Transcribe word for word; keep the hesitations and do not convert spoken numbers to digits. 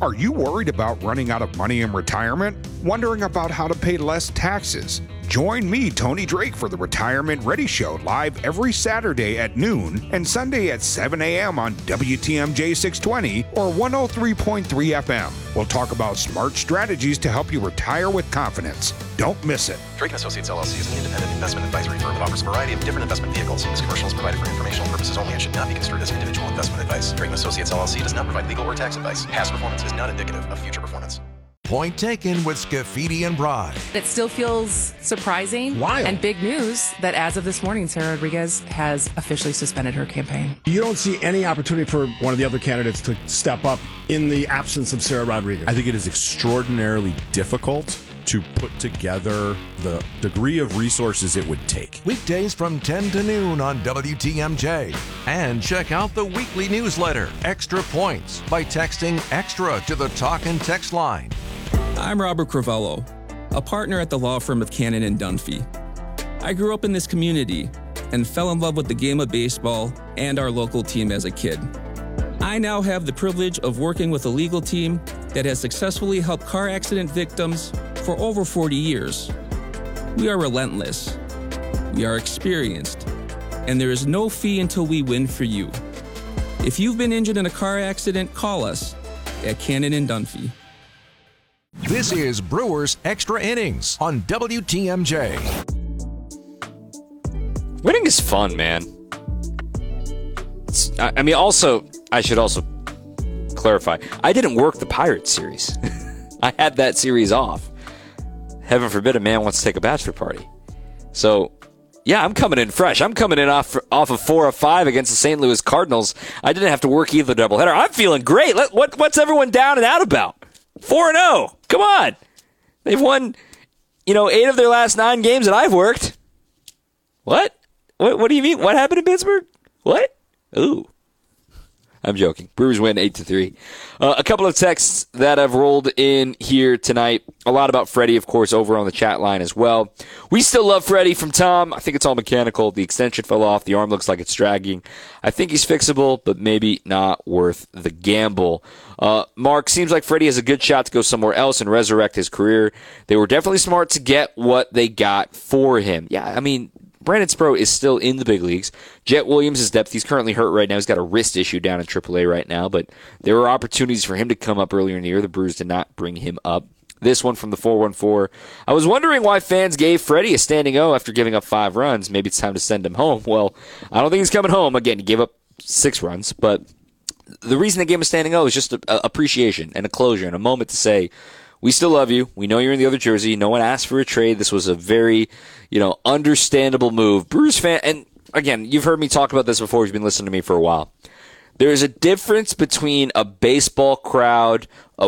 Are you worried about running out of money in retirement? Wondering about how to pay less taxes? Join me, Tony Drake, for the Retirement Ready Show, live every Saturday at noon and Sunday at seven a.m. on W T M J six twenty or one oh three point three F M. We'll talk about smart strategies to help you retire with confidence. Don't miss it. Drake and Associates L L C is an independent investment advisory firm that offers a variety of different investment vehicles. This commercial is provided for informational purposes only and should not be construed as individual investment advice. Drake and Associates L L C does not provide legal or tax advice. Past performance is not indicative of future performance. Point taken with Scafidi and Bry. It still feels surprising Wild. and big news that as of this morning, Sarah Rodriguez has officially suspended her campaign. You don't see any opportunity for one of the other candidates to step up in the absence of Sarah Rodriguez. I think it is extraordinarily difficult to put together the degree of resources it would take. Weekdays from ten to noon on W T M J. And check out the weekly newsletter, Extra Points, by texting EXTRA to the talk and text line. I'm Robert Crivello, a partner at the law firm of Cannon and Dunphy. I grew up in this community and fell in love with the game of baseball and our local team as a kid. I now have the privilege of working with a legal team that has successfully helped car accident victims for over forty years. We are relentless, we are experienced, and there is no fee until we win for you. If you've been injured in a car accident, call us at Cannon and Dunphy. This is Brewers Extra Innings on W T M J. Winning is fun, man. It's, I, I mean, also, I should also clarify, I didn't work the Pirates series. I had that series off. Heaven forbid a man wants to take a bachelor party. So, yeah, I'm coming in fresh. I'm coming in off off of four of five against the Saint Louis Cardinals. I didn't have to work either doubleheader. I'm feeling great. Let, what, what's everyone down and out about? four and oh. Come on. They've won, you know, eight of their last nine games that I've worked. What? What, what do you mean? What happened in Pittsburgh? What? Ooh. I'm joking. Brewers win eight to three. Uh, a couple of texts that have rolled in here tonight. A lot about Freddie, of course, over on the chat line as well. We still love Freddie from Tom. I think it's all mechanical. The extension fell off. The arm looks like it's dragging. I think he's fixable, but maybe not worth the gamble. Uh, Mark, seems like Freddie has a good shot to go somewhere else and resurrect his career. They were definitely smart to get what they got for him. Yeah, I mean, Brandon Sproat is still in the big leagues. Jet Williams is depth. He's currently hurt right now. He's got a wrist issue down in triple A right now, but there were opportunities for him to come up earlier in the year. The Brewers did not bring him up. This one from the four one four. I was wondering why fans gave Freddie a standing O after giving up five runs. Maybe it's time to send him home. Well, I don't think he's coming home. Again, he gave up six runs, but the reason they gave him a standing O is just a, a appreciation and a closure and a moment to say, we still love you. We know you're in the other jersey. No one asked for a trade. This was a very, you know, understandable move. Brewers fan, and again, you've heard me talk about this before. You've been listening to me for a while. There is a difference between a baseball crowd, a